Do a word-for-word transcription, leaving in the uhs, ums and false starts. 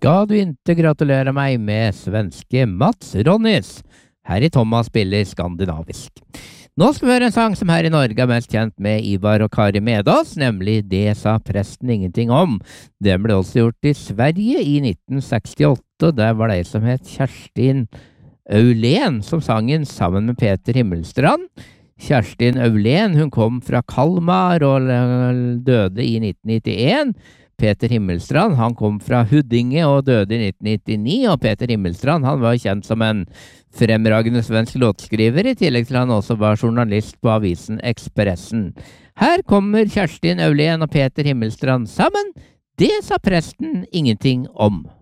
skal du inte gratulere meg med svenske Mats Ronnys. Her i Thomas spiller skandinavisk. Nå skal vi høre en sang som her i Norge er mest kjent med Ivar og Kari Medås, nemlig Det sa presten ingenting om. Den ble også gjort i Sverige i nitten sekstiåtte, og der var det en som het Kjerstin Aulén som sang den sammen med Peter Himmelstrand. Kjerstin Aulén, hun kom fra Kalmar og døde i nitten nittien. Peter Himmelstrand, han kom fra Huddinge og døde i nitten nittini, og Peter Himmelstrand, han var kjent som en fremragende svensk låtskriver, i tillegg til han også var journalist på avisen Expressen. Her kommer Kjerstin Aulén og Peter Himmelstrand sammen. Det sa presten ingenting om.